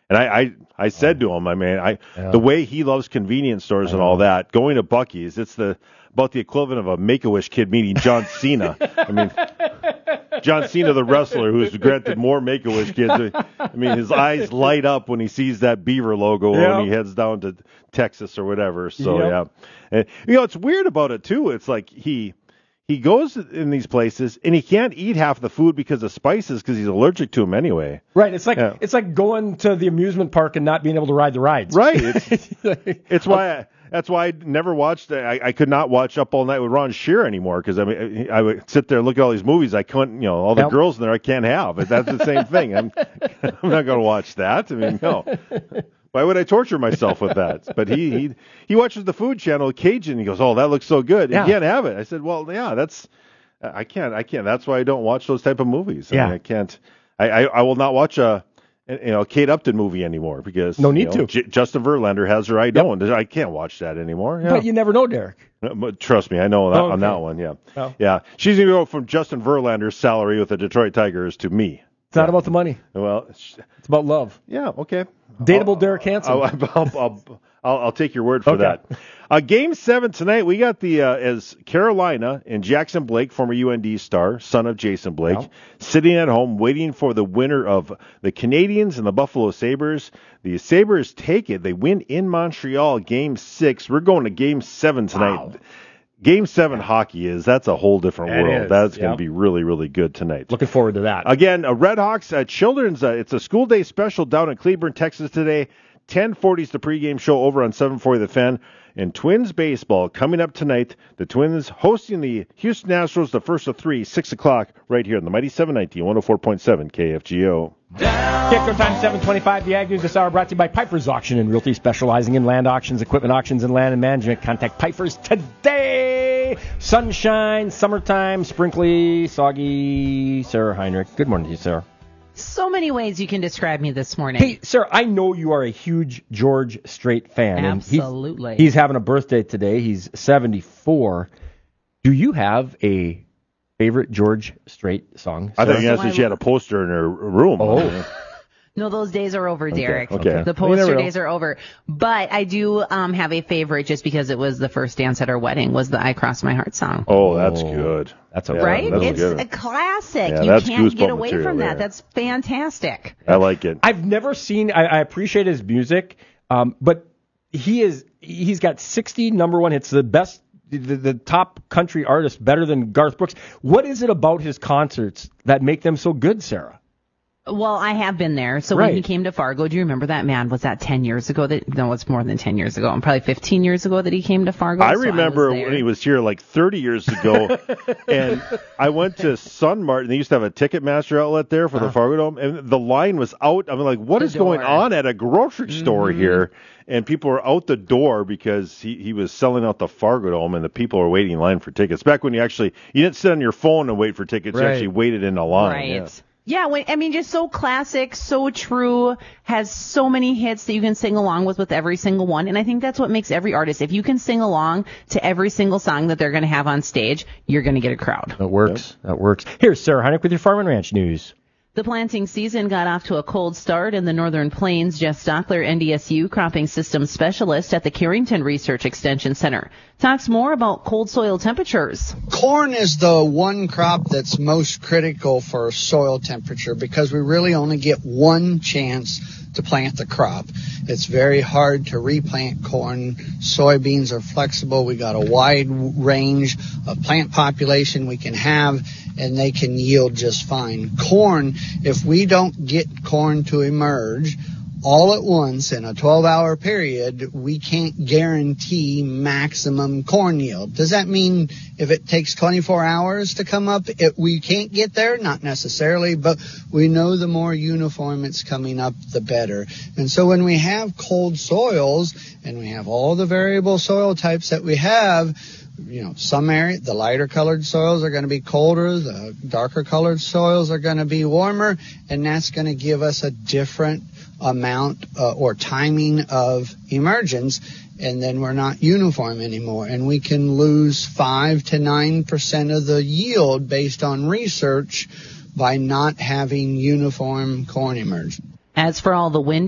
And I said to him, the way he loves convenience stores and all that, going to Buc-ee's, it's about the equivalent of a Make-A-Wish kid meeting John Cena. I mean, John Cena, the wrestler, who's granted more Make-A-Wish kids. I mean, his eyes light up when he sees that Beaver logo when he heads down to Texas or whatever. So, yeah. And, it's weird about it, too. It's like he goes in these places and he can't eat half the food because of spices because he's allergic to them anyway. Right. It's like going to the amusement park and not being able to ride the rides. Right. That's why I never watched. I could not watch Up All Night with Ron Shear anymore because I would sit there and look at all these movies I couldn't. All the girls in there I can't have. That's the same thing. I'm not going to watch that. I mean, no. Why would I torture myself with that? But he watches the Food Channel, Cajun. He goes, "Oh, that looks so good. You can't have it." I said, "Well, yeah, I can't. That's why I don't watch those type of movies. I mean, I can't. I will not watch a Kate Upton movie anymore because no need to. Justin Verlander has her. I don't. I can't watch that anymore. Yeah. But you never know, Derek. But trust me, I know that on that one. Yeah, yeah. She's gonna go from Justin Verlander's salary with the Detroit Tigers to me. It's not about the money. Well, it's about love. Yeah. Okay. Dateable Derek Hansen. I'll take your word for that. Game 7 tonight, we got as Carolina and Jackson Blake, former UND star, son of Jason Blake, sitting at home waiting for the winner of the Canadians and the Buffalo Sabres. The Sabres take it. They win in Montreal, Game 6. We're going to Game 7 tonight. Wow. Game 7 hockey that's a whole different world. That's going to be really, really good tonight. Looking forward to that. Again, Red Hawks Children's, it's a school day special down in Cleburne, Texas today. 10:40 is the pregame show over on 740 The Fan. And Twins baseball coming up tonight. The Twins hosting the Houston Astros, the first of 3, 6 o'clock, right here on the Mighty 790, 104.7 KFGO. Kicker time 7:25. The Ag News this hour brought to you by Piper's Auction and Realty, specializing in land auctions, equipment auctions, and land and management. Contact Piper's today. Sunshine, summertime, sprinkly, soggy. Sarah Heinrich. Good morning to you, Sarah. So many ways you can describe me this morning. Hey, Sarah, I know you are a huge George Strait fan. Absolutely. He's having a birthday today. He's 74. Do you have a favorite George Strait song? I thought you asked if she had a poster in her room. Oh. No, those days are over, Derek. Okay. The poster days are over. But I do have a favorite just because it was the first dance at our wedding, was the I Cross My Heart song. Oh, that's good. That's okay. Right? That's it's good. a classic. Yeah, you can't get away from that. That's fantastic. I like it. I've never seen, I appreciate his music, but he's got 60 number one hits, the best, the top country artist, better than Garth Brooks. What is it about his concerts that make them so good, Sarah? Well, I have been there. So when he came to Fargo, do you remember that, man? Was that 10 years ago? No, it's more than 10 years ago. And probably 15 years ago that he came to Fargo. I remember when he was here like 30 years ago, and I went to Sun Mart, and they used to have a Ticketmaster outlet there for the Fargo Dome, and the line was out. I'm like, what is going on at a grocery store here? And people were out the door because he was selling out the Fargo Dome, and the people were waiting in line for tickets. Back when you didn't sit on your phone and wait for tickets, you actually waited in a line. Right. Yeah, just so classic, so true, has so many hits that you can sing along with every single one. And I think that's what makes every artist. If you can sing along to every single song that they're going to have on stage, you're going to get a crowd. That works. Yep. That works. Here's Sarah Heinrich with your Farm and Ranch news. The planting season got off to a cold start in the Northern Plains. Jeff Stockler, NDSU cropping systems specialist at the Carrington Research Extension Center, talks more about cold soil temperatures. Corn is the one crop that's most critical for soil temperature because we really only get one chance to plant the crop. It's very hard to replant corn. Soybeans are flexible. We got a wide range of plant population we can have, and they can yield just fine. Corn, if we don't get corn to emerge all at once in a 12-hour period, we can't guarantee maximum corn yield. Does that mean if it takes 24 hours to come up, we can't get there? Not necessarily, but we know the more uniform it's coming up, the better. And so when we have cold soils and we have all the variable soil types that we have, some area, the lighter colored soils are going to be colder, the darker colored soils are going to be warmer, and that's going to give us a different amount or timing of emergence, and then we're not uniform anymore, and we can lose 5 to 9% of the yield based on research by not having uniform corn emergence. As for all the wind